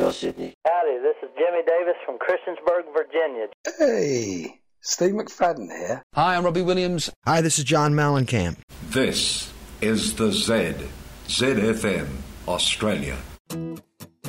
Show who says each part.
Speaker 1: Montreal, Sydney.
Speaker 2: Howdy, this is Jimmy Davis from Christiansburg, Virginia.
Speaker 3: Hey, Steve McFadden here.
Speaker 4: Hi, I'm Robbie Williams.
Speaker 5: Hi, this is John Mellencamp.
Speaker 6: This is the ZFM Australia.